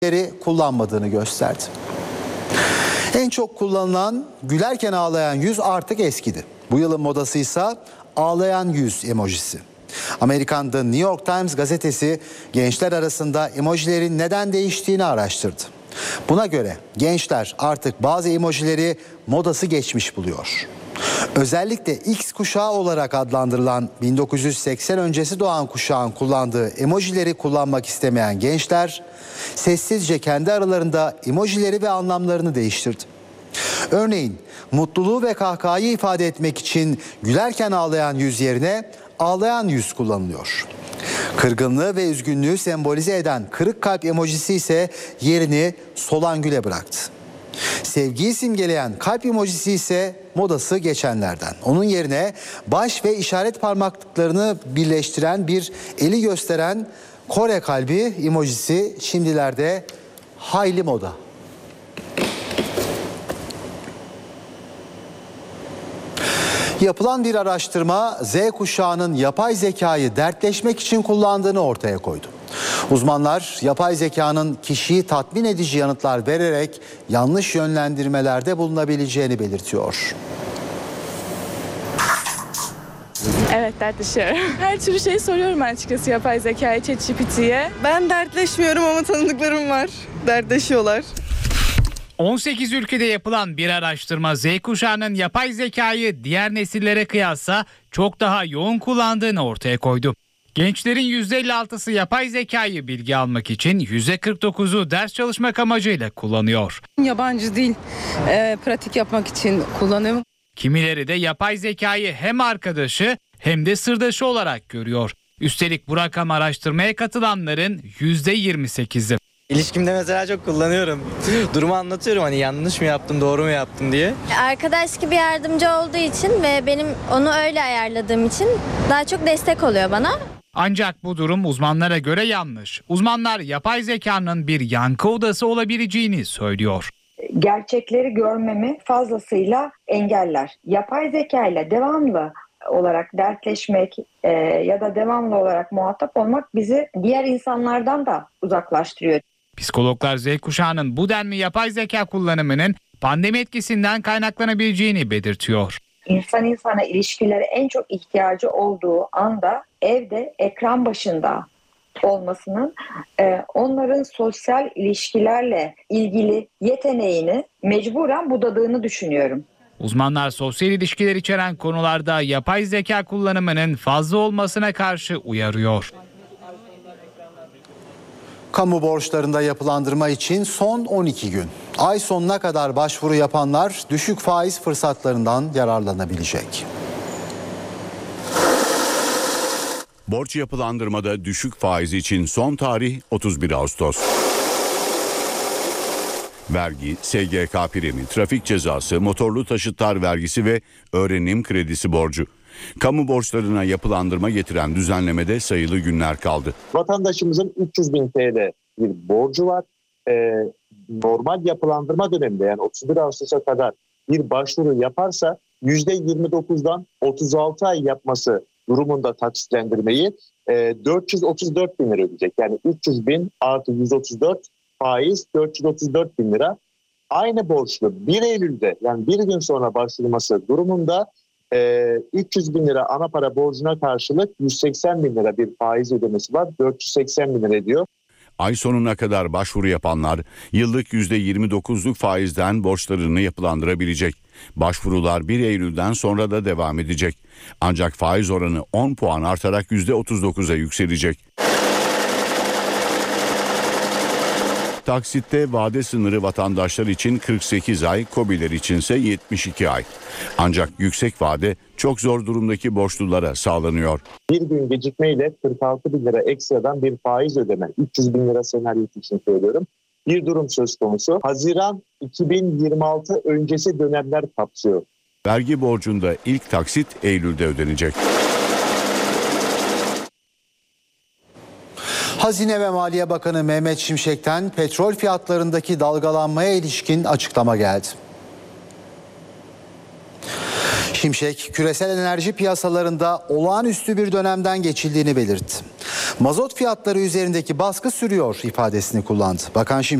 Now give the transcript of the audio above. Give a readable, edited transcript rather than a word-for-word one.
kullanmadığını gösterdi. En çok kullanılan gülerken ağlayan yüz artık eskidi. Bu yılın modası ise ağlayan yüz emojisi. Amerikan The New York Times gazetesi gençler arasında emojilerin neden değiştiğini araştırdı. Buna göre gençler artık bazı emojileri modası geçmiş buluyor. Özellikle X kuşağı olarak adlandırılan 1980 öncesi doğan kuşağın kullandığı emojileri kullanmak istemeyen gençler sessizce kendi aralarında emojileri ve anlamlarını değiştirdi. Örneğin mutluluğu ve kahkahayı ifade etmek için gülerken ağlayan yüz yerine ağlayan yüz kullanılıyor. Kırgınlığı ve üzgünlüğü sembolize eden kırık kalp emojisi ise yerini solan güle bıraktı. Sevgiyi simgeleyen kalp emojisi ise modası geçenlerden. Onun yerine baş ve işaret parmaklıklarını birleştiren bir eli gösteren Kore kalbi emojisi şimdilerde hayli moda. Yapılan bir araştırma Z kuşağının yapay zekayı dertleşmek için kullandığını ortaya koydu. Uzmanlar yapay zekanın kişiyi tatmin edici yanıtlar vererek yanlış yönlendirmelerde bulunabileceğini belirtiyor. Evet, dertleşiyorum. Her türlü şeyi soruyorum açıkçası yapay zekaya, ChatGPT'ye. Ben dertleşmiyorum ama tanıdıklarım var. Dertleşiyorlar. 18 ülkede yapılan bir araştırma Z kuşağının yapay zekayı diğer nesillere kıyasla çok daha yoğun kullandığını ortaya koydu. Gençlerin %56'sı yapay zekayı bilgi almak için, %49'u ders çalışmak amacıyla kullanıyor. Yabancı dil pratik yapmak için kullanıyorum. Kimileri de yapay zekayı hem arkadaşı hem de sırdaşı olarak görüyor. Üstelik bu rakam araştırmaya katılanların %28'i. İlişkimde mesela çok kullanıyorum. Durumu anlatıyorum, hani yanlış mı yaptım, doğru mu yaptım diye. Arkadaş gibi yardımcı olduğu için ve benim onu öyle ayarladığım için daha çok destek oluyor bana. Ancak bu durum uzmanlara göre yanlış. Uzmanlar yapay zekanın bir yankı odası olabileceğini söylüyor. Gerçekleri görmemi fazlasıyla engeller. Yapay zeka ile devamlı olarak dertleşmek ya da devamlı olarak muhatap olmak bizi diğer insanlardan da uzaklaştırıyor. Psikologlar Z kuşağının bu denli yapay zeka kullanımının pandemi etkisinden kaynaklanabileceğini belirtiyor. İnsan insana ilişkilere en çok ihtiyacı olduğu anda evde ekran başında olmasının onların sosyal ilişkilerle ilgili yeteneğini mecburen budadığını düşünüyorum. Uzmanlar sosyal ilişkiler içeren konularda yapay zeka kullanımının fazla olmasına karşı uyarıyor. Kamu borçlarında yapılandırma için son 12 gün. Ay sonuna kadar başvuru yapanlar düşük faiz fırsatlarından yararlanabilecek. Borç yapılandırmada düşük faiz için son tarih 31 Ağustos. Vergi, SGK primi, trafik cezası, motorlu taşıtlar vergisi ve öğrenim kredisi borcu. Kamu borçlarına yapılandırma getiren düzenlemede sayılı günler kaldı. Vatandaşımızın 300 bin TL bir borcu var. Normal yapılandırma döneminde, yani 31 Ağustos'a kadar bir başvuru yaparsa %29'dan 36 ay yapması durumunda taksitlendirmeyi 434 bin lira ödeyecek. Yani 300 bin artı 134 faiz 434 bin lira. Aynı borçlu 1 Eylül'de, yani bir gün sonra başvurması durumunda 300 bin lira ana para borcuna karşılık 180 bin lira bir faiz ödemesi var. 480 bin lira ediyor. Ay sonuna kadar başvuru yapanlar yıllık %29'luk faizden borçlarını yapılandırabilecek. Başvurular 1 Eylül'den sonra da devam edecek. Ancak faiz oranı 10 puan artarak %39'a yükselecek. Taksitte vade sınırı vatandaşlar için 48 ay, KOBİ'ler içinse 72 ay. Ancak yüksek vade çok zor durumdaki borçlulara sağlanıyor. Bir gün gecikmeyle 46 bin lira ekstradan bir faiz ödeme, 300 bin lira senaryosu için söylüyorum. Bir durum söz konusu. Haziran 2026 öncesi dönemler kapsıyor. Vergi borcunda ilk taksit Eylül'de ödenecek. Hazine ve Maliye Bakanı Mehmet Şimşek'ten petrol fiyatlarındaki dalgalanmaya ilişkin açıklama geldi. Şimşek, küresel enerji piyasalarında olağanüstü bir dönemden geçildiğini belirtti. Mazot fiyatları üzerindeki baskı sürüyor ifadesini kullandı. Bakan Şimşek